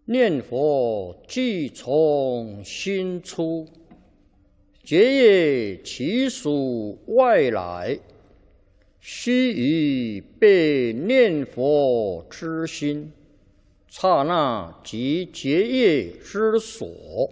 念佛即从心出，结业其属外来，须臾被念佛之心，刹那即结业之所。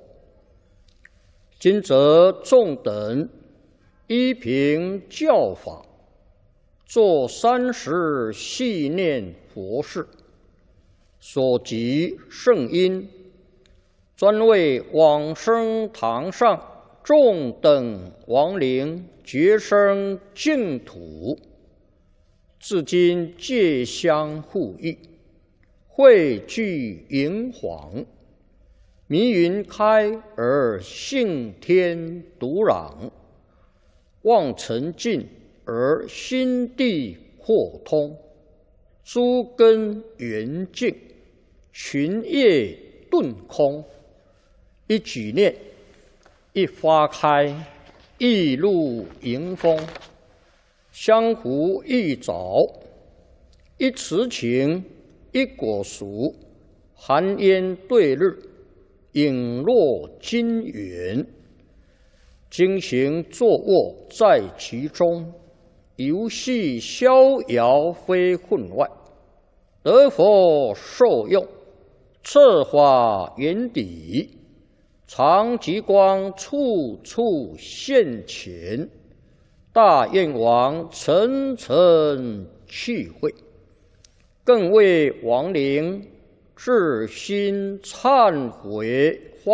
今则众等依凭教法，作30系念佛事，所集圣因，专为往生堂上众等亡灵觉生净土，至今皆相互益，汇聚银黄，迷云开而性天独朗，望尘尽而心地豁通，诸根圆净，群业顿空。一举念，一花开，一入迎风，相互一早，一慈情，一果熟，寒烟对日，影落金元。经行坐卧在其中，游戏逍遥非分外，得佛受用，策法圆底，常极光处处现前，大愿王层层去会，更为亡灵至心忏悔